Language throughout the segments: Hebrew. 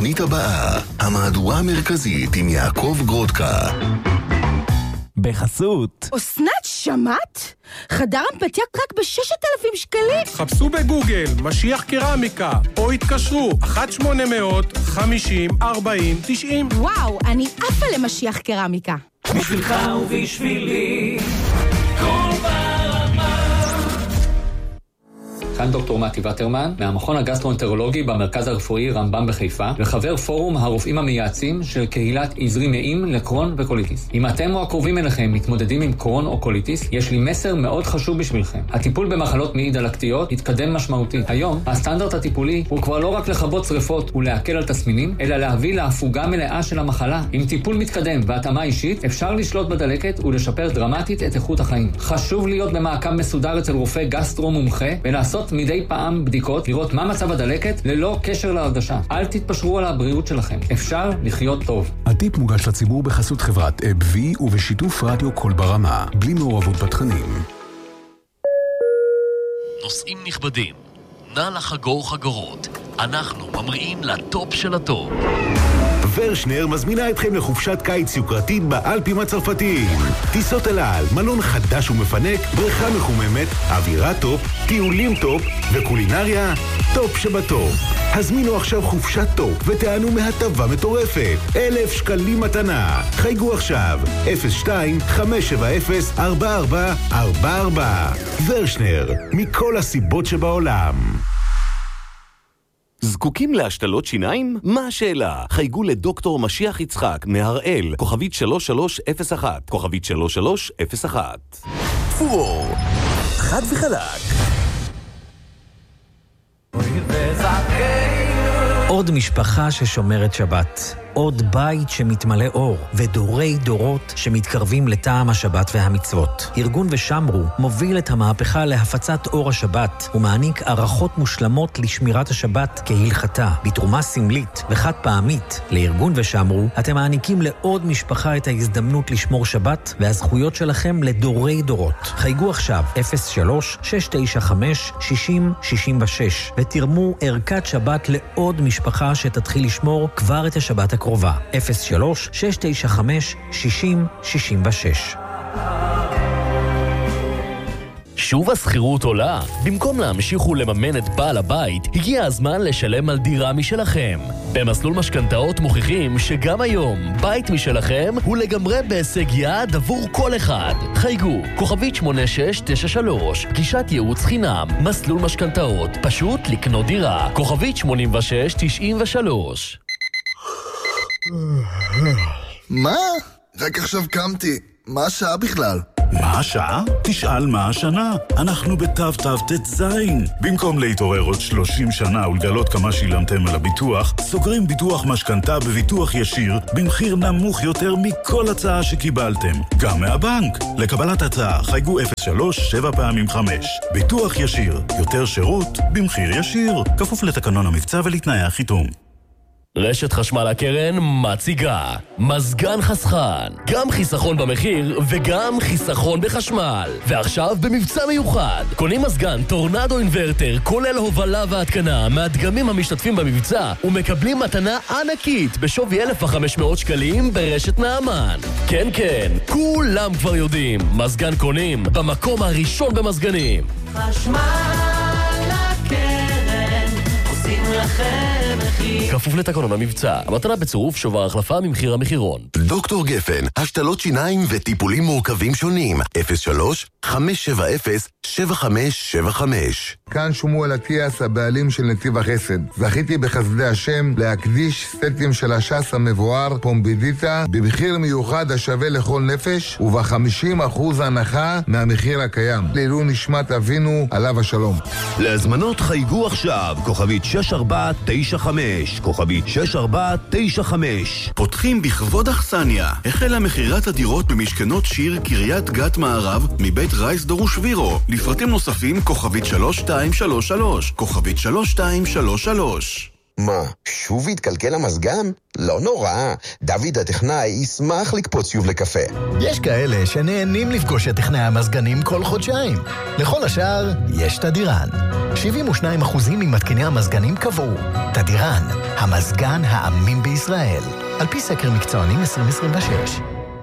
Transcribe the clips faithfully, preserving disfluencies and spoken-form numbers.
בתוכנית הבאה, המהדורה המרכזית עם יעקב גרודקה. בחסות אסנת, שמעת? חדר אמפתיה רק ב-ששת אלפים שקלים. חפשו בגוגל משיח קרמיקה או התקשרו אחת שמונה מאות חמישים ארבעים תשעים. וואו, אני עפה למשיח קרמיקה. בשבילך ובשבילי כל ברמה. כאן דוקטור מתי וטרמן, מהמכון הגסטרואנטרולוגי במרכז הרפואי רמב"ם בחיפה, וחבר פורום הרופאים המייעצים של קהילת עזרי נעים לקרון וקוליטיס. אם אתם או הקרובים אליכם מתמודדים עם קרון או קוליטיס, יש לי מסר מאוד חשוב בשבילכם. הטיפול במחלות מעי דלקתיות התקדם משמעותית. היום, הסטנדרט הטיפולי הוא כבר לא רק לכבות שריפות ולהקל על תסמינים, אלא להביא להפוגה מלאה של המחלה. עם טיפול מתקדם והתאמה אישית, אפשר לשלוט בדלקת ולשפר דרמטית את איכות החיים. חשוב להיות במעקב מסודר אצל רופא גסטרו מומחה ולעשות מדי פעם בדיקות, לראות מה מצב הדלקת ללא קשר להרגשה. אל תתפשרו על הבריאות שלכם. אפשר לחיות טוב. הטיפ מוגש לציבור בחסות חברת אבווי ובשיתוף רדיו כל ברמה, בלי מעורבות בתכנים. נוסעים נכבדים, נא לחגור חגורות. אנחנו ממריאים לטופ של הטופ. ורשנר מזמינה אתכם לחופשת קיץ יוקרתית באלפים הצרפתיים. טיסות אל על, מלון חדש ומפנק, בריכה מחוממת, אווירה טופ, טיולים טופ וקולינריה טופ שבטופ. הזמינו עכשיו חופשת טופ ותענו מהטבה מטורפת. אלף שקלים מתנה. חייגו עכשיו אפס שתיים חמש שבע אפס ארבע ארבע ארבע ארבע. ורשנר, מכל הסיבות שבעולם. זקוקים להשתלות שיניים? מה השאלה? חייגו לדוקטור משיח יצחק מהראל, כוכבית שלוש שלוש אפס אחת, כוכבית שלוש שלוש אפס אחת. פורור, חד וחלק. עוד משפחה ששומרת שבת, עוד בית שמתמלא אור, ודורי דורות שמתקרבים לטעם השבת והמצוות. ארגון ושמרו מוביל את המהפכה להפצת אור השבת, ומעניק ערכות מושלמות לשמירת השבת כהלכתה, בתרומה סמלית וחד פעמית. לארגון ושמרו אתם מעניקים לעוד משפחה את ההזדמנות לשמור שבת, והזכויות שלכם לדורי דורות. חייגו עכשיו אפס שלוש שש תשע חמש שש אפס שש שש ותרמו ערכת שבת לעוד משפחה שתתחיל לשמור כבר את השבת הקרובה. אפס שלוש שש תשע חמש שש אפס שש שש. שוב הסחירות עולה. במקום להמשיך ולממן את בעל הבית, הגיע הזמן לשלם על דירה משלכם. במסלול משכנתאות מוכיחים שגם היום בית משלכם הוא לגמרי בהישג יד עבור כל אחד. חייגו, כוכבית שמונה שש תשע שלוש, גישת ייעוץ חינם, מסלול משכנתאות, פשוט לקנות דירה, כוכבית שמונים ושש תשעים ושלוש. מה? רק עכשיו קמתי. מה השעה בכלל? מה השעה? תשאל מה השנה. אנחנו בתו תו תת זין. במקום להתעורר עוד שלושים שנה ולגלות כמה שילמתם על הביטוח, סוגרים ביטוח משכנתה בביטוח ישיר במחיר נמוך יותר מכל הצעה שקיבלתם. גם מהבנק. לקבלת הצעה חייגו אפס שלוש שבע פעמים חמש. ביטוח ישיר. יותר שירות במחיר ישיר. כפוף לתקנון המבצע ולתנאי החיתום. רשת חשמל הקרן מציגה מזגן חסכן, גם חיסכון במחיר וגם חיסכון בחשמל. ועכשיו במבצע מיוחד, קונים מזגן טורנדו אינברטר כולל הובלה והתקנה מהדגמים המשתתפים במבצע ומקבלים מתנה ענקית בשווי אלף וחמש מאות שקלים ברשת נעמן. כן כן, כולם כבר יודעים, מזגן קונים במקום הראשון במזגנים. חשמל הקרן עושים לכם מחיר. כפוף לתקנון המבצע, המתנה בצירוף שובר החלפה ממחיר המחירון. דוקטור גפן, השתלות שיניים וטיפולים מורכבים שונים. אפס שלוש חמש שבע אפס שבע חמש שבע חמש. כאן שמואל אטיאס, הבעלים של נתיב החסד. זכיתי בחסדי השם להקדיש סטים של השס המבואר פומבידיטה במחיר מיוחד השווה לכל נפש וב-חמישים אחוז הנחה מהמחיר הקיים. לעילוי נשמת אבינו עליו השלום. להזמנות חייגו עכשיו, כוכבית שש ארבע תשע חמש, כוכבית שש ארבע תשע חמש. פותחים בכבוד אכסניה. החלה מחירת הדירות במשכנות שיר קריית גת מערב מבית רייס דור ושבירו. לפרטים נוספים כוכבית שלוש שתיים שלוש שלוש, כוכבית שלוש שתיים שלוש שלוש. מה, שוב התקלקל המזגן? לא נורא, דוד הטכנאי ישמח לקפוץ שוב לקפה. יש כאלה שנהנים לפגוש את טכנאי המזגנים כל חודשיים. לכל השאר, יש תדירן. שבעים ושניים אחוז ממתקיני המזגנים קבעו. תדירן, המזגן האמין בישראל. על פי סקר מקצוענים עשרים עשרים ושש.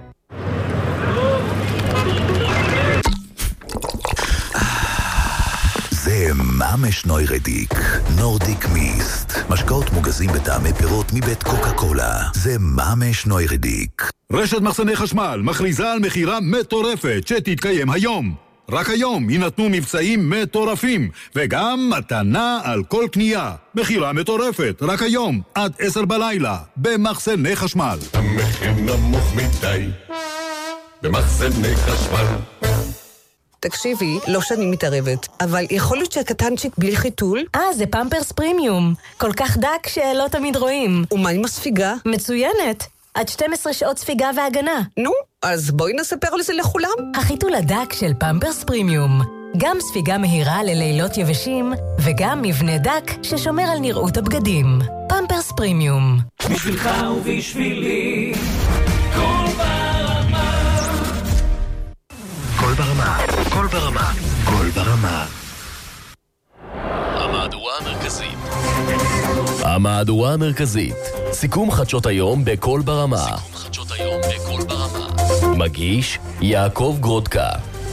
זה ממש נוירדיק, נורדיק מיסט. משקאות מוגזים בטעמי פירות מבית קוקה קולה. זה ממש נוירדיק. רשת מחסני חשמל מכריזה על מחירה מטורפת שתתקיים היום. רק היום יינתנו מבצעים מטורפים, וגם מתנה על כל קנייה. מחירה מטורפת, רק היום, עד עשר בלילה, במחסני חשמל. המחיר נמוך מדי, במחסני חשמל. תקשיבי, לא שאני מתערבת, אבל יכול להיות שהקטנצ'יק בלי חיתול? אה, זה פמפרס פרימיום. כל כך דק שלא תמיד רואים. ומה עם הספיגה? מצוינת. עד שתים עשרה שעות ספיגה והגנה. נו, אז בואי נספר לזה לכולם. החיתול הדק של פמפרס פרימיום. גם ספיגה מהירה ללילות יבשים, וגם מבנה דק ששומר על נראות הבגדים. פמפרס פרימיום. בשבילך ובשבילי, כל ברמה. כל ברמה, כל ברמה, כל ברמה. המהדורה המרכזית. המהדורה המרכזית. סיכום חדשות היום בכל ברמה. סיכום חדשות היום בכל ברמה. מגיש יעקב גרודקה.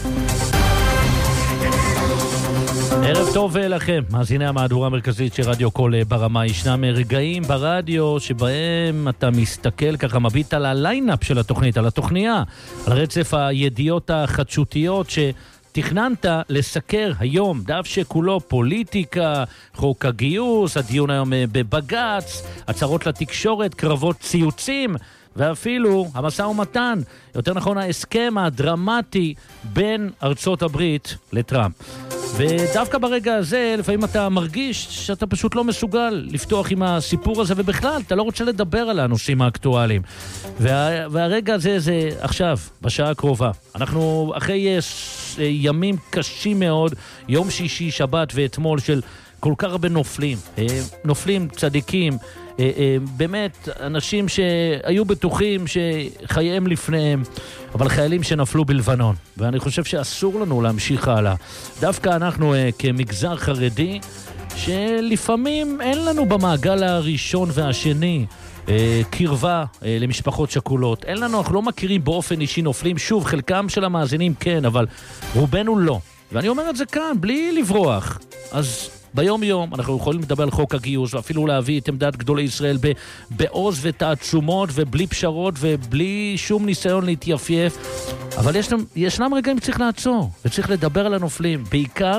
ערב טוב לכם, מאזיני המהדורה המרכזית של רדיו כל ברמה. ישנם רגעים ברדיו שבהם אתה מסתכל ככה, מביט על הליינאפ של התוכנית, על התוכניה, על רצף הידיעות החדשותיות שתכננת לסקר היום, דף שכולו פוליטיקה, חוק הגיוס, הדיון היום בבגץ, הצהרות לתקשורת, קרבות ציוצים, ואפילו המשא ומתן, יותר נכון ההסכם הדרמטי בין ארצות הברית לטראמפ. ודווקא ברגע הזה, לפעמים אתה מרגיש שאתה פשוט לא מסוגל לפתוח עם הסיפור הזה, ובכלל, אתה לא רוצה לדבר על הנושאים האקטואליים. וה, והרגע הזה זה עכשיו, בשעה הקרובה. אנחנו אחרי ימים קשים מאוד, יום שישי, שבת ואתמול של כל כך הרבה נופלים. נופלים צדיקים, באמת אנשים שהיו בטוחים שחייהם לפניהם, אבל חיילים שנפלו בלבנון, ואני חושב שאסור לנו להמשיך הלאה. דווקא אנחנו כמגזר חרדי, שלפעמים אין לנו במעגל הראשון והשני קרבה למשפחות שכולות, אין לנו, אנחנו לא מכירים באופן אישי נופלים, שוב, חלקם של המאזינים כן, אבל רובנו לא. ואני אומר את זה כאן, בלי לברוח. אז ביום יום אנחנו יכולים לדבר על חוק הגיוס, ואפילו להביא את עמדת גדולי ישראל בעוז ותעצומות, ובלי פשרות, ובלי שום ניסיון להתייפייף. אבל ישנם, ישנם רגעים שצריך לעצור, וצריך לדבר על הנופלים, בעיקר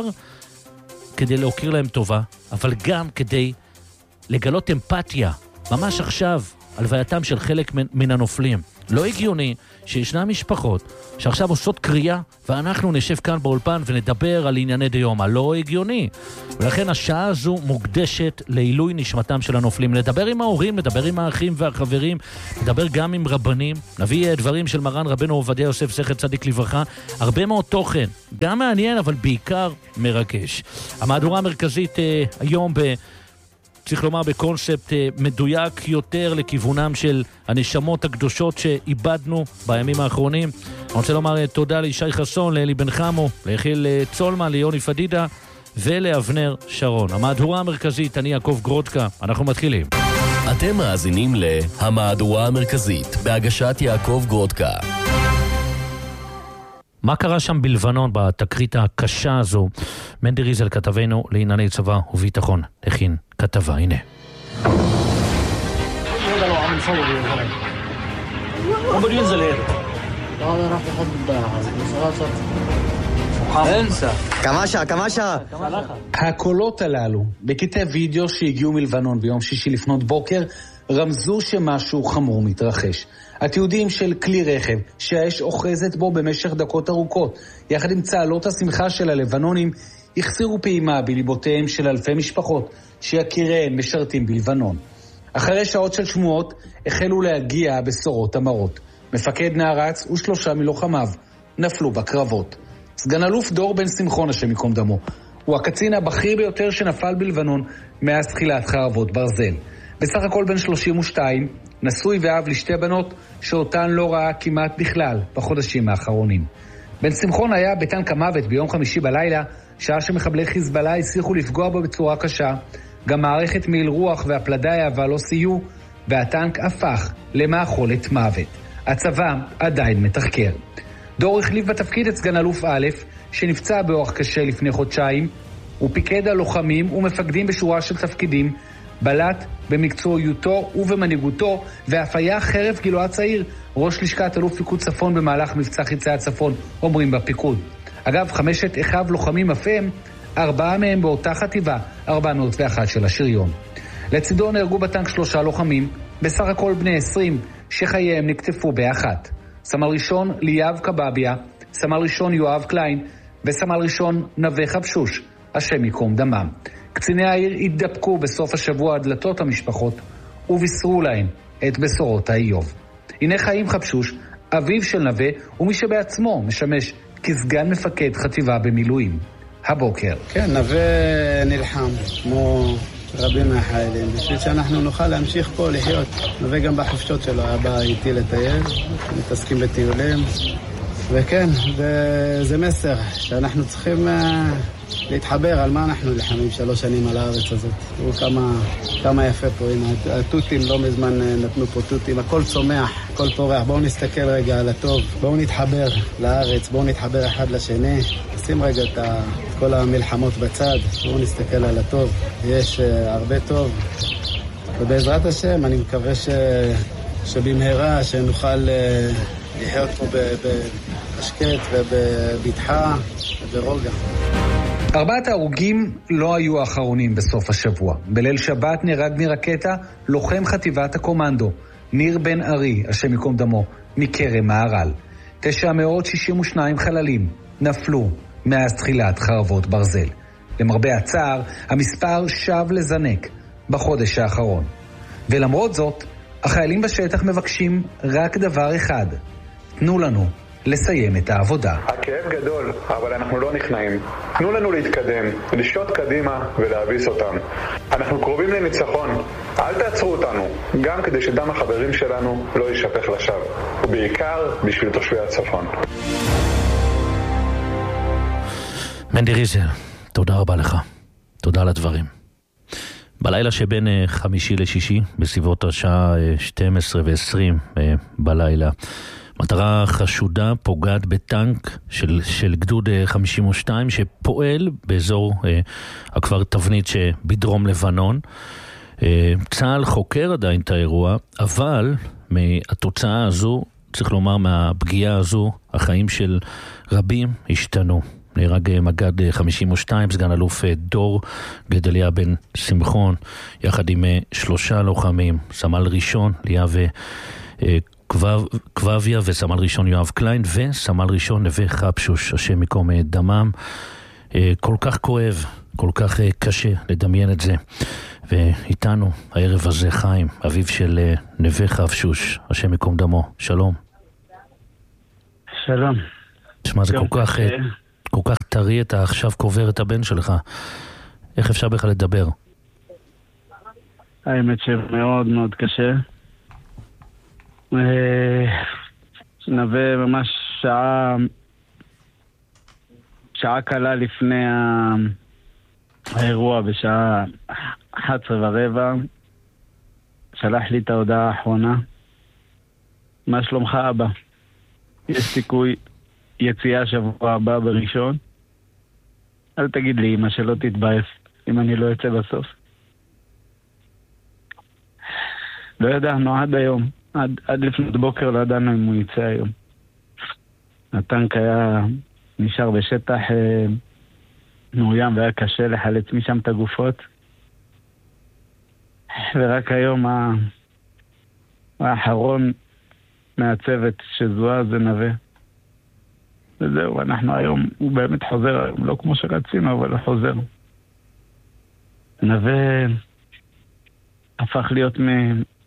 כדי להוקיר להם טובה, אבל גם כדי לגלות אמפתיה, ממש עכשיו, הלווייתם של חלק מן הנופלים. לא הגיוני שישנה משפחות שעכשיו עושות קריאה, ואנחנו נשב כאן באולפן ונדבר על ענייני דיומא. לא הגיוני. ולכן השעה הזו מוקדשת לעילוי נשמתם של הנופלים. לדבר עם ההורים, לדבר עם האחים והחברים, לדבר גם עם רבנים. נביא דברים של מרן רבנו עובדיה יוסף זכר צדיק לברכה. הרבה מאוד תוכן, גם מעניין, אבל בעיקר מרגש. המהדורה המרכזית אה, היום ב... צריך לומר בקונספט מדויק יותר לכיוונם של הנשמות הקדושות שאיבדנו בימים האחרונים. אני רוצה לומר תודה לישי חסון, לאלי בן חמו, ליחיל צולמן, ליוני פדידה ולאבנר שרון. המהדורה המרכזית, אני יעקב גרודקה, אנחנו מתחילים. אתם מאזינים להמהדורה המרכזית, בהגשת יעקב גרודקה. מה קרה שם בלבנון בתקרית הקשה הזו? מנדי ריזל כתבנו לענייני צבא וביטחון הכין כתבה, הנה. כמשה, כמשה. הקולות הללו בקטעי וידאו שהגיעו מלבנון ביום שישי לפנות בוקר רמזו שמשהו חמור מתרחש. התיעודים של כלי רכב שהאש אוחזת בו במשך דקות ארוכות, יחד עם צהלות השמחה של הלבנונים, החסירו פעימה בליבותיהם של אלפי משפחות שיקיריהם משרתים בלבנון. אחרי שעות של שמועות החלו להגיע בשורות המרות. מפקד נערץ ושלושה מלוחמיו נפלו בקרבות. סגן אלוף דור בן שמחון, השם יקום דמו, הוא הקצין הבכיר ביותר שנפל בלבנון מאז תחילת חרבות ברזל. בסך הכל בן שלושים ושתיים, נשוי ואב לשתי בנות שאותן לא ראה כמעט בכלל בחודשים האחרונים. בן שמחון היה בטנק המוות ביום חמישי בלילה, שעה שמחבלי חיזבאללה הצליחו לפגוע בו בצורה קשה. גם מערכת מעיל רוח והפלדה האהבה לא סייעו, והטנק הפך למאכולת מוות. הצבא עדיין מתחקר. דור החליף בתפקיד את סגן אלוף א', שנפצע באורח קשה לפני חודשיים. הוא פיקד על לוחמים ומפקדים בשורה של תפקידים, בלט במקצועיותו ובמנהיגותו, ואף היה חרף גילו הצעיר ראש לשכת אלוף פיקוד צפון במהלך מבצע חיצי הצפון, אומרים בפיקוד. אגב, חמשת אחיו לוחמים אף הם, ארבעה מהם באותה חטיבה, ארבע מאות ואחת של השריון. לצידו נהרגו בטנק שלושה לוחמים, בסך הכל בני עשרים, שחייהם נקטפו באחת. סמל ראשון ליאב קבביה, סמל ראשון יואב קליין, וסמל ראשון נווה חבשוש, השם יקום דמם. קציני העיר התדפקו בסוף השבוע הדלתות המשפחות, ובישרו להם את בשורות האיוב. הנה חיים חבשוש, אביו של נווה, ומי שבעצמו משמש כסגן מפקד חטיבה במילואים. הבוקר. כן, נווה נלחם, כמו רבים מהחיילים, בשביל שאנחנו נוכל להמשיך פה לחיות. נווה גם בחופשות שלו, היה בא איתי לטייל, מתעסקים בטיולים, וכן, זה מסר שאנחנו צריכים להתחבר על מה אנחנו נלחמים שלוש שנים על הארץ הזאת. תראו כמה, כמה יפה פה, הנה, התותים לא מזמן נתנו פה תותים, הכל צומח, הכל פורח. בואו נסתכל רגע על הטוב, בואו נתחבר לארץ, בואו נתחבר אחד לשני, נשים רגע את, ה, את כל המלחמות בצד, בואו נסתכל על הטוב, יש uh, הרבה טוב, ובעזרת השם אני מקווה ש, שבמהרה שנוכל uh, לחיות פה בשקט ובבטחה וברוגע. ארבעת ההרוגים לא היו האחרונים בסוף השבוע. בליל שבת נהרג מרקטה לוחם חטיבת הקומנדו, ניר בן ארי, השם יקום דמו, מכרם מהר"ל. תשע מאות שישים ושניים חללים נפלו מאז תחילת חרבות ברזל. למרבה הצער, המספר שב לזנק בחודש האחרון. ולמרות זאת, החיילים בשטח מבקשים רק דבר אחד: תנו לנו לסיים את העבודה. הכאב גדול, אבל אנחנו לא נכנעים. תנו לנו להתקדם, לשעות קדימה ולהביס אותם. אנחנו קרובים לניצחון. אל תעצרו אותנו, גם כדי שדם החברים שלנו לא יישפך לשווא. ובעיקר בשביל תושבי הצפון. מנדי ריזל, תודה רבה לך. תודה על הדברים. בלילה שבין חמישי לשישי, בסביבות השעה שתים עשרה ועשרים בלילה, מטרה חשודה פוגעת בטנק של, של גדוד חמישים ושתיים שפועל באזור אה, הכפר תבנית שבדרום לבנון. אה, צה"ל חוקר עדיין את האירוע, אבל מהתוצאה הזו, צריך לומר מהפגיעה הזו, החיים של רבים השתנו. נהרג מג"ד חמישים ושתיים, סגן אלוף דור גדליה בן שמחון, יחד עם שלושה לוחמים, סמל ראשון ליאב אה, קבביה וסמל ראשון יואב קליין וסמל ראשון נווה חבשוש, השם יקום דמם. כל כך כואב, כל כך קשה לדמיין את זה. ואיתנו הערב הזה חיים, אביו של נווה חבשוש, השם יקום דמו. שלום. שלום. תשמע, זה כל כך כל כך טרי, אתה עכשיו קובר את הבן שלך. איך אפשר בכלל לדבר? האמת שמאוד מאוד קשה. נווה ממש שעה שעה קלה לפני האירוע, בשעה אחת עשרה ורבע שלח לי את ההודעה האחרונה: מה שלומך אבא? יש סיכוי יציאה שבוע הבא בראשון? אל תגיד לי אמא שלא תתבאס אם אני לא יוצא בסוף. לא ידענו עד היום, עד, עד לפני בוקר לא ידענו אם הוא יצא היום. הטנק היה נשאר בשטח אה, מאוים והיה קשה לחלץ משם את הגופות. ורק היום ה... האחרון מהצוות שזוהה זה נווה. וזהו, אנחנו היום, הוא באמת חוזר היום, לא כמו שרצינו, אבל הוא חוזר. נווה הפך להיות מ...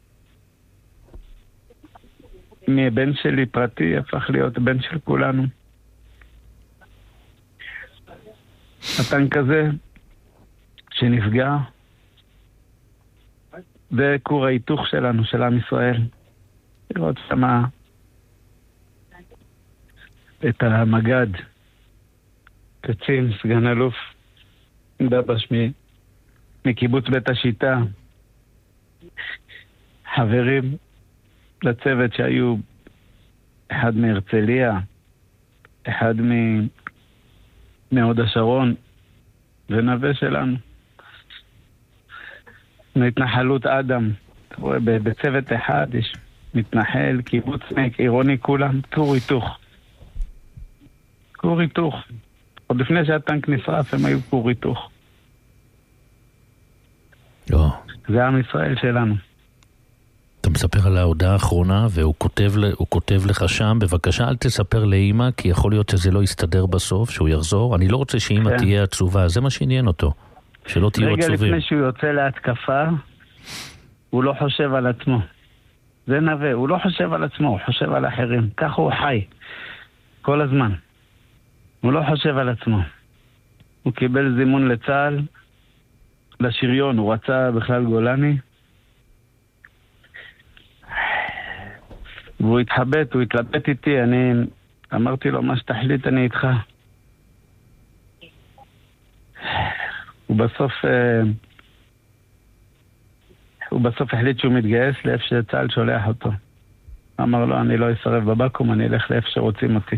מבן שלי פרטי, הפך להיות בן של כולנו. הטנק הזה שנפגע, זה כור ההיתוך שלנו, של עם ישראל. לראות שמה את המגד, קצין, סגן אלוף, דבש מקיבוץ בית השיטה, חברים לצוות שהיו אחד מהרצליה, אחד מהוד השרון, ונווה שלנו. מהתנחלות אדם, אתה רואה, בצוות אחד יש מתנחל, קיבוצניק, עירוני, כולם, כור היתוך. כור היתוך. עוד לפני שהטנק נשרף, הם היו כור היתוך. לא. זה עם ישראל שלנו. אתה מספר על ההודעה האחרונה, והוא כותב, הוא כותב לך שם, בבקשה אל תספר לאמא, כי יכול להיות שזה לא יסתדר בסוף, שהוא יחזור. אני לא רוצה שאמא כן. תהיה עצובה, זה מה שעניין אותו. שלא תהיו עצובים. רגע לפני שהוא יוצא להתקפה, הוא לא חושב על עצמו. זה נווה, הוא לא חושב על עצמו, הוא חושב על אחרים. ככה הוא חי. כל הזמן. הוא לא חושב על עצמו. הוא קיבל זימון לצהל, לשריון, הוא רצה בכלל גולני. והוא התחבט, הוא התלבט איתי, אני אמרתי לו, מה שתחליט אני איתך. הוא בסוף, הוא בסוף החליט שהוא מתגייס לאיפה שצהל שולח אותו. אמר לו, אני לא אסרב בבקום, אני אלך לאיפה שרוצים אותי.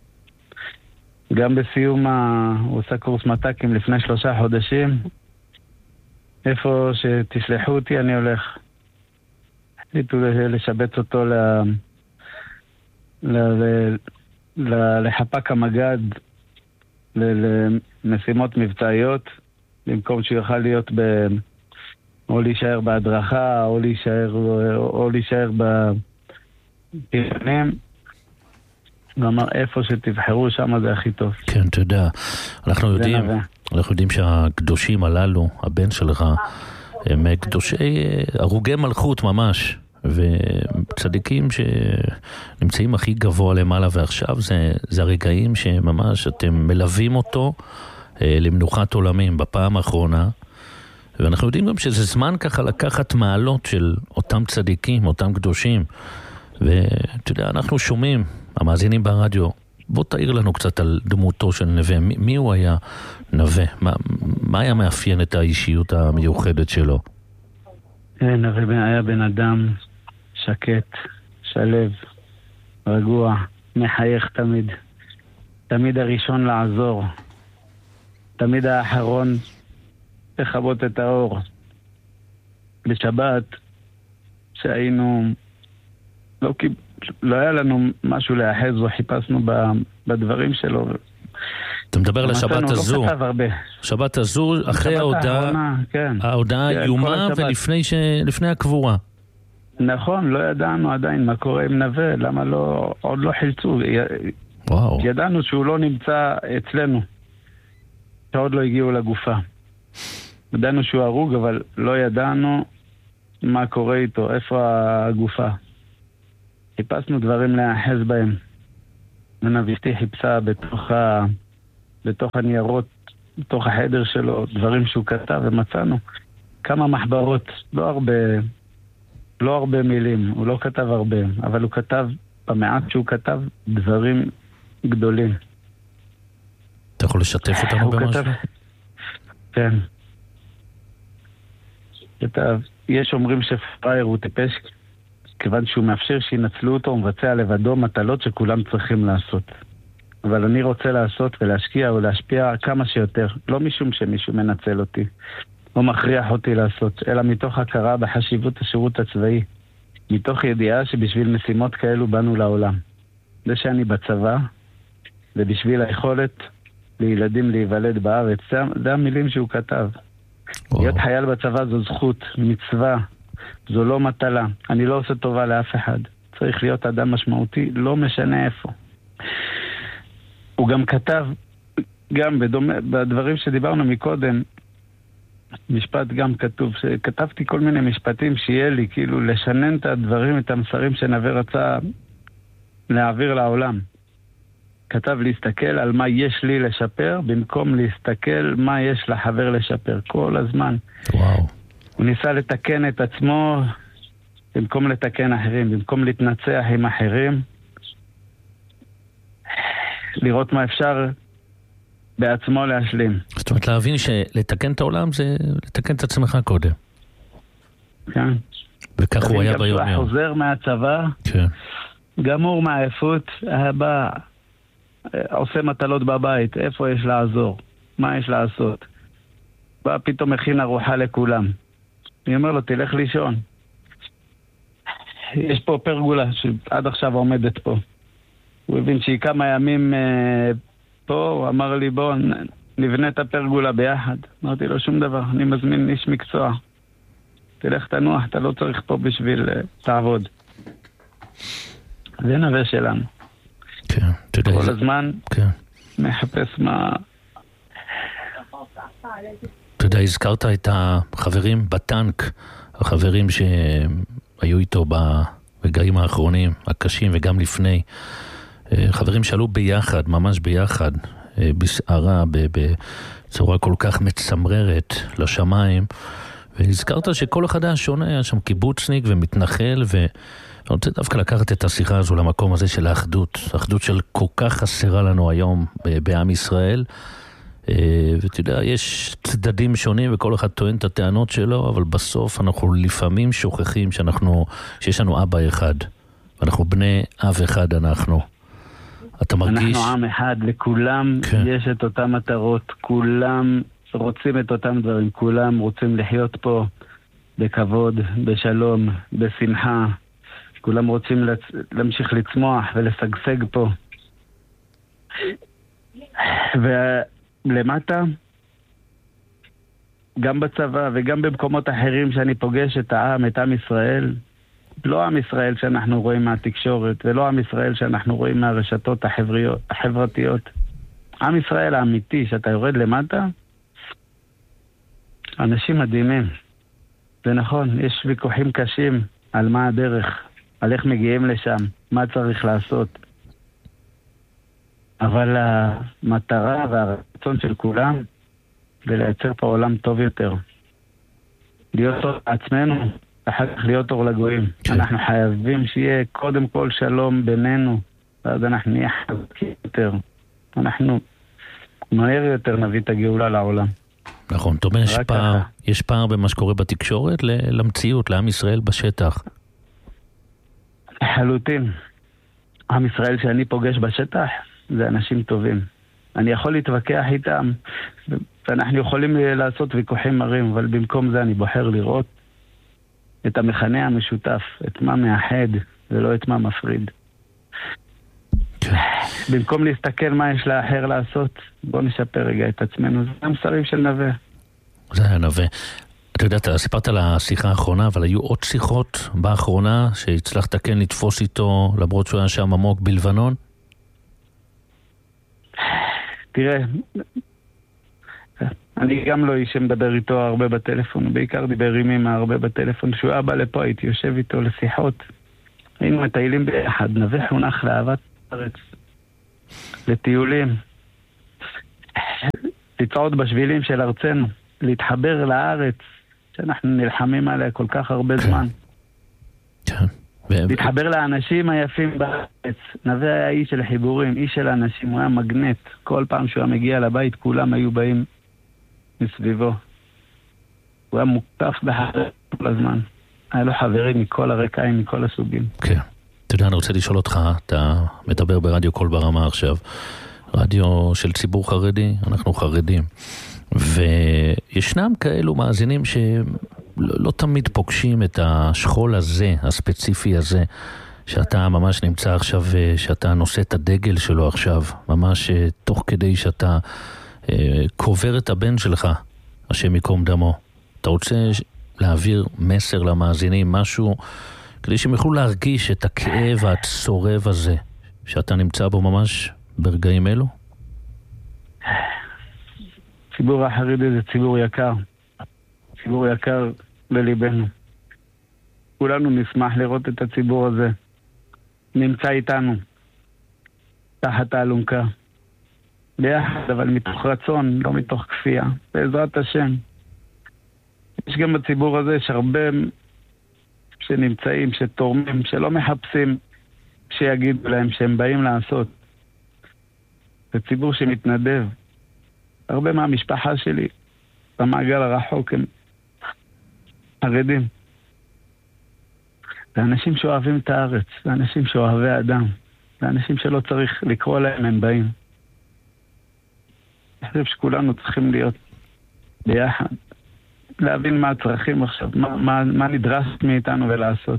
גם בסיום, ה... הוא עושה קורס מתקים לפני שלושה חודשים. איפה שתשלחו אותי, אני הולך. החליטו לשבץ אותו ל... ל... ל... ל... לחפק המגד, ל... למשימות מבצעיות, במקום שהוא יוכל להיות ב... או להישאר בהדרכה, או להישאר, או להישאר בפירנים. ואמר, איפה שתבחרו שם זה הכי טוב. כן, אתה יודע, אנחנו יודעים, אנחנו יודעים שהקדושים הללו, הבן שלך, הם קדושי, הרוגי מלכות ממש, וצדיקים שנמצאים הכי גבוה למעלה, ועכשיו זה, זה הרגעים שממש אתם מלווים אותו למנוחת עולמים בפעם האחרונה, ואנחנו יודעים גם שזה זמן ככה לקחת מעלות של אותם צדיקים, אותם קדושים, ואתה יודע, אנחנו שומעים, המאזינים ברדיו, בוא תאיר לנו קצת על דמותו של נווה. מי, מי הוא היה נווה? מה, מה היה מאפיין את האישיות המיוחדת שלו? נווה היה בן אדם שקט, שלב, רגוע, מחייך תמיד. תמיד הראשון לעזור. תמיד האחרון לחבות את האור. בשבת, שהיינו... לא, לא היה לנו משהו להאחז וחיפשנו בדברים שלו. אתה מדבר על השבת הזו. לא כתב הרבה. שבת הזו, אחרי ההודעה, כן. ההודעה האיומה ולפני ש... לפני הקבורה. נכון, לא ידענו עדיין מה קורה עם נווה, למה לא, עוד לא חילצו. וואו. ידענו שהוא לא נמצא אצלנו, שעוד לא הגיעו לגופה. ידענו שהוא הרוג, אבל לא ידענו מה קורה איתו, איפה הגופה. חיפשנו דברים להאחז בהם. ונביסתי חיפשה בתוך, ה... בתוך הניירות, בתוך החדר שלו, דברים שהוא כתב, ומצאנו כמה מחברות, לא הרבה, לא הרבה מילים, הוא לא כתב הרבה, אבל הוא כתב, במעט שהוא כתב, דברים גדולים. אתה יכול לשתף אותנו במשהו? כתב... כן. כתב, יש אומרים שפרייר הוא טיפש, כיוון שהוא מאפשר שינצלו אותו, הוא מבצע לבדו מטלות שכולם צריכים לעשות. אבל אני רוצה לעשות ולהשקיע ולהשפיע כמה שיותר, לא משום שמישהו מנצל אותי, או מכריח אותי לעשות, אלא מתוך הכרה בחשיבות השירות הצבאי, מתוך ידיעה שבשביל משימות כאלו באנו לעולם. זה שאני בצבא, ובשביל היכולת לילדים להיוולד בארץ, זה, זה המילים שהוא כתב. וואו. להיות חייל בצבא זו זכות, מצווה, זו לא מטלה. אני לא עושה טובה לאף אחד. צריך להיות אדם משמעותי, לא משנה איפה. הוא גם כתב, גם בדומה, בדברים שדיברנו מקודם, משפט גם כתוב, שכתבתי כל מיני משפטים שיהיה לי, כאילו לשנן את הדברים, את המסרים שנווה רצה להעביר לעולם. כתב להסתכל על מה יש לי לשפר, במקום להסתכל מה יש לחבר לשפר, כל הזמן. וואו. הוא ניסה לתקן את עצמו במקום לתקן אחרים, במקום להתנצח עם אחרים, לראות מה אפשר בעצמו להשלים. זאת אומרת, להבין שלתקן את העולם זה לתקן את עצמך קודם. כן. וכך הוא היה ביום יום. חוזר מהצבא, כן. גמור מעייפות, הבא, עושה מטלות בבית, איפה יש לעזור? מה יש לעשות? בא פתאום מכין ארוחה לכולם. אני אומר לו, תלך לישון. יש פה פרגולה שעד עכשיו עומדת פה. הוא הבין שהיא כמה ימים אה, פה, הוא אמר לי, בוא נבנה את הפרגולה ביחד. אמרתי לו, שום דבר, אני מזמין איש מקצוע. תלך תנוח, אתה לא צריך פה בשביל uh, תעבוד. זה נווה שלנו. כן, תודה. כל הזמן כן. מחפש מה... אתה יודע, הזכרת את החברים בטנק, החברים שהיו איתו ברגעים האחרונים, הקשים וגם לפני. חברים שעלו ביחד, ממש ביחד, בסערה, בצורה כל כך מצמררת לשמיים. והזכרת שכל אחד היה שונה, היה שם קיבוצניק ומתנחל, ואני רוצה דווקא לקחת את השיחה הזו למקום הזה של האחדות, האחדות של כל כך חסרה לנו היום בעם ישראל, ואתה יודע, יש צדדים שונים וכל אחד טוען את הטענות שלו, אבל בסוף אנחנו לפעמים שוכחים שאנחנו, שיש לנו אבא אחד, ואנחנו בני אב אחד אנחנו. אתה מרגיש... אנחנו עם אחד, לכולם כן. יש את אותם מטרות, כולם... רוצים את אותם דברים, כולם רוצים לחיות פה בכבוד, בשלום, בשמחה, כולם רוצים לצ... להמשיך לצמוח ולסגסג פה. ולמטה, גם בצבא וגם במקומות אחרים שאני פוגש את העם, את עם ישראל, לא עם ישראל שאנחנו רואים מהתקשורת, ולא עם ישראל שאנחנו רואים מהרשתות החבריות, החברתיות. עם ישראל האמיתי, שאתה יורד למטה, אנשים מדהימים. זה נכון, יש ויכוחים קשים על מה הדרך, על איך מגיעים לשם, מה צריך לעשות. אבל המטרה והרצון של כולם זה לייצר פה עולם טוב יותר. להיות אור לעצמנו, אחר כך להיות אור לגויים. אנחנו חייבים שיהיה קודם כל שלום בינינו, ואז אנחנו נהיה חזקים יותר. אנחנו מהר יותר נביא את הגאולה לעולם. נכון, זאת אומרת, יש פער, יש פער במה שקורה בתקשורת למציאות, לעם ישראל בשטח. חלוטין. עם ישראל שאני פוגש בשטח, זה אנשים טובים. אני יכול להתווכח איתם, ואנחנו יכולים לעשות ויכוחים מרים, אבל במקום זה אני בוחר לראות את המכנה המשותף, את מה מאחד, ולא את מה מפריד. במקום להסתכל מה יש לאחר לעשות, בוא נשפר רגע את עצמנו. זה המסרים של נווה. זה היה נווה. אתה יודע, אתה סיפרת על השיחה האחרונה, אבל היו עוד שיחות באחרונה שהצלחת כן לתפוס איתו, למרות שהוא היה שם עמוק בלבנון? תראה, אני גם לא איש שמדבר איתו הרבה בטלפון, בעיקר דיבר עם אמא הרבה בטלפון. שהוא היה בא לפה, הייתי יושב איתו לשיחות. היינו מטיילים ביחד, נווה חונך לאהבת הארץ, לטיולים, לצעוד בשבילים של ארצנו, להתחבר לארץ שאנחנו נלחמים עליה כל כך הרבה זמן. להתחבר לאנשים היפים בארץ. נווה היה איש של חיבורים, איש של אנשים, הוא היה מגנט. כל פעם שהוא מגיע לבית כולם היו באים מסביבו. הוא היה מוקף בחבר כל הזמן. היה לו חברים מכל הרקעים, מכל הסוגים. כן. אתה יודע, אני רוצה לשאול אותך, אתה מדבר ברדיו קול ברמה עכשיו, רדיו של ציבור חרדי, אנחנו חרדים, וישנם כאלו מאזינים שלא לא תמיד פוגשים את השכול הזה, הספציפי הזה, שאתה ממש נמצא עכשיו, שאתה נושא את הדגל שלו עכשיו, ממש תוך כדי שאתה אה, קובר את הבן שלך, השם יקום דמו. אתה רוצה להעביר מסר למאזינים, משהו, כדי שהם יוכלו להרגיש את הכאב הצורב הזה, שאתה נמצא בו ממש ברגעים אלו? ציבור החרדי זה ציבור יקר. ציבור יקר לליבנו. כולנו נשמח לראות את הציבור הזה. נמצא איתנו. תחת האלונקה. ביחד, אבל מתוך רצון, לא מתוך כפייה. בעזרת השם. יש גם בציבור הזה, יש הרבה שנמצאים, שתורמים, שלא מחפשים שיגידו להם שהם באים לעשות. זה ציבור שמתנדב. הרבה מהמשפחה שלי במעגל הרחוק הם חרדים. זה אנשים שאוהבים את הארץ, זה אנשים שאוהבי אדם, זה אנשים שלא צריך לקרוא להם, הם באים. אני חושב שכולנו צריכים להיות ביחד, להבין מה הצרכים עכשיו, מה, מה, מה נדרש מאיתנו ולעשות.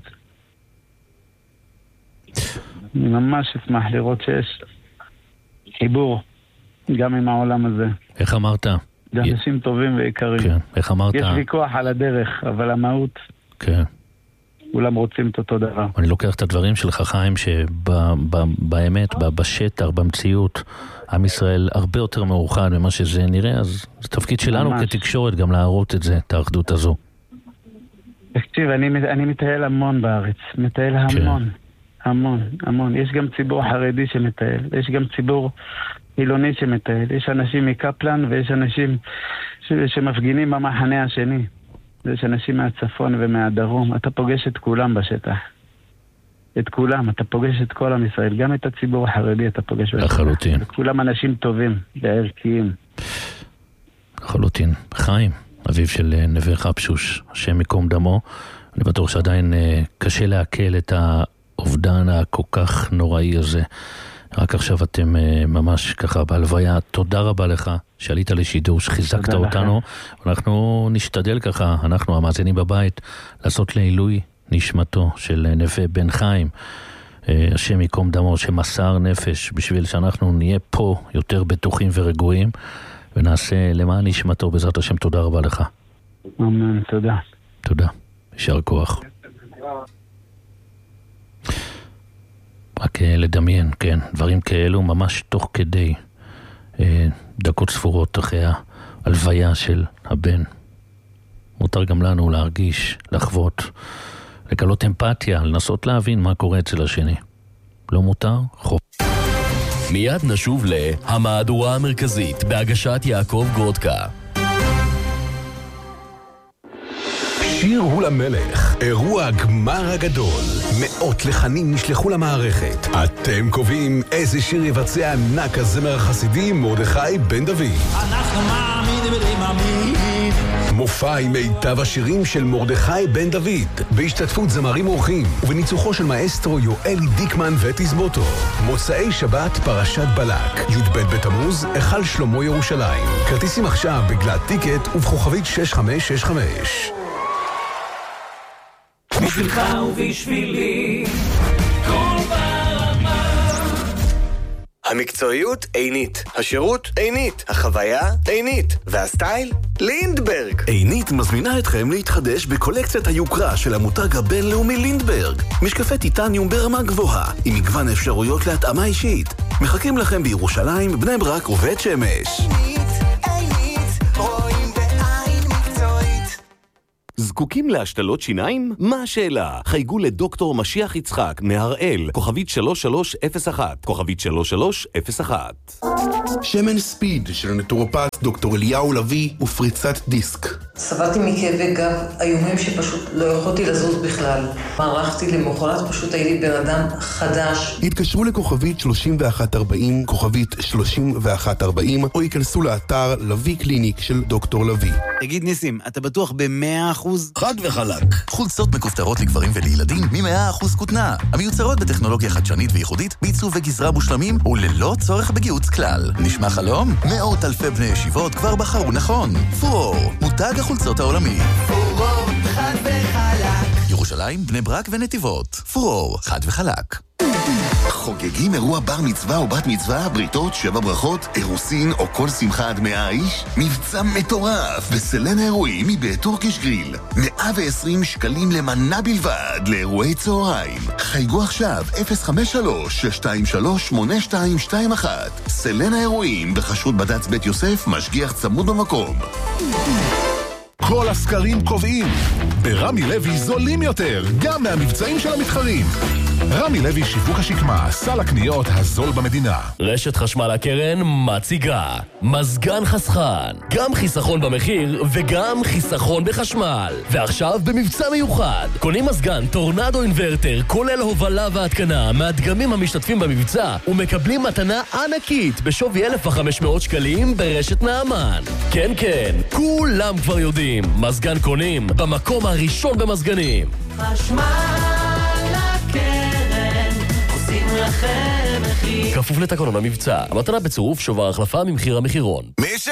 אני ממש אשמח לראות שיש חיבור גם עם העולם הזה. איך אמרת? זה אנשים טובים ויקרים. כן, איך אמרת? יש ויכוח על הדרך, אבל המהות... כן. כולם רוצים את אותו דבר. אני לוקח את הדברים של חיים שבאמת, בשטח, במציאות, עם ישראל הרבה יותר מאוחד ממה שזה נראה, אז זה תפקיד שלנו כתקשורת גם להראות את זה, את האחדות הזו. תקשיב, אני, אני מטייל המון בארץ, מטייל המון, המון, המון. יש גם ציבור חרדי שמטייל, יש גם ציבור חילוני שמטייל, יש אנשים מקפלן ויש אנשים ש, שמפגינים במחנה השני. יש אנשים מהצפון ומהדרום, אתה פוגש את כולם בשטח. את כולם, אתה פוגש את כל עם ישראל, גם את הציבור החרדי אתה פוגש. לחלוטין. כולם אנשים טובים וערכיים. לחלוטין. חיים, אביו של נווה חפשוש, השם מקום דמו, אני בטוח שעדיין קשה להקל את האובדן הכל כך נוראי הזה. רק עכשיו אתם ממש ככה בהלוויה. תודה רבה לך שעלית לשידור, שחיזקת אותנו. אנחנו נשתדל ככה, אנחנו המאזינים בבית, לעשות לעילוי נשמתו של נווה בן חיים, השם יקום דמו, שמסר נפש בשביל שאנחנו נהיה פה יותר בטוחים ורגועים, ונעשה למען נשמתו בעזרת השם. תודה רבה לך. אמן, תודה. תודה, יישר כוח. רק לדמיין, כן, דברים כאלו ממש תוך כדי אה, דקות ספורות אחרי ההלוויה של הבן. מותר גם לנו להרגיש, לחוות, לגלות אמפתיה, לנסות להבין מה קורה אצל השני. לא מותר? חוב. מיד נשוב להמהדורה המרכזית בהגשת יעקב גרודקה. שיר הוא למלך, אירוע הגמר הגדול. מאות לחנים נשלחו למערכת. אתם קובעים איזה שיר יבצע ענק הזמר החסידי מרדכי בן דוד. אנחנו מאמינים ומאמינים. מופע עם מיטב השירים של מרדכי בן דוד, בהשתתפות זמרים אורחים ובניצוחו של מאסטרו יואלי דיקמן ותזמורתו. מוצאי שבת פרשת בלק, י"ב בתמוז, היכל שלמה ירושלים. כרטיסים עכשיו בגלת טיקט ובכוכבית שש חמש שש חמש. בשבילך ובשבילי כל ברמה. המקצועיות עינית, השירות עינית, החוויה עינית, והסטייל לינדברג. עינית מזמינה אתכם להתחדש בקולקציית היוקרה של המותג הבינלאומי לינדברג. משקפי טיטניום ברמה גבוהה, עם מגוון אפשרויות להתאמה אישית. מחכים לכם בירושלים, בני ברק ובית שמש. זקוקים להשתלות שיניים? מה השאלה? חייגו לדוקטור משיח יצחק מהראל, כוכבית שלוש שלוש אפס אחת, כוכבית שלוש שלוש אפס אחת. שמן ספיד של נטורופט דוקטור אליהו לביא ופריצת דיסק. סבלתי מכאבי גב איומים שפשוט לא יכולתי לזוז בכלל. מערכתי למחרת, פשוט הייתי בן אדם חדש. התקשרו לכוכבית שלושים ואחת ארבעים, כוכבית שלושים ואחת ארבעים, או ייכנסו לאתר לביא קליניק של דוקטור לביא. תגיד ניסים, אתה בטוח ב-מאה אחוז? חד וחלק. חולצות מכופתרות לגברים ולילדים מ-מאה אחוז כותנה. המיוצרות בטכנולוגיה חדשנית וייחודית, בעיצוב וגזרה מושלמים וללא צורך בגיוץ כלל. נשמע חלום? מאות אלפי בני ישיבות כבר בחרו נכון. פורור, מותג החולצות העולמי. פורור, חד וחלק. ירושלים, בני ברק ונתיבות. פורור, חד וחלק. חוגגים אירוע בר מצווה או בת מצווה, בריתות, שבע ברכות, אירוסין או כל שמחה עד מאה איש? מבצע מטורף בסלן האירועים מבית טורקיש גריל. מאה ועשרים שקלים למנה בלבד לאירועי צהריים. חייגו עכשיו אפס חמש שלוש שש שתיים שלוש שמונה שתיים שתיים אחת. סלן האירועים בחשרות בד"ץ בית יוסף, משגיח צמוד במקום. כל הסקרים קובעים, ברמי לוי זולים יותר, גם מהמבצעים של המתחרים. רמי לוי שיווק השקמה, סל הקניות הזול במדינה. רשת חשמל הקרן מציגה מזגן חסכן, גם חיסכון במחיר וגם חיסכון בחשמל. ועכשיו במבצע מיוחד, קונים מזגן טורנדו אינברטר כולל הובלה והתקנה מהדגמים המשתתפים במבצע ומקבלים מתנה ענקית בשווי אלף וחמש מאות שקלים ברשת נעמן. כן כן, כולם כבר יודעים, מזגן קונים במקום הראשון במזגנים. חשמל הקרן, עושים לכם מחיר. כפוף לתקנון המבצע, המתנה בצירוף שובר החלפה ממחיר המחירון.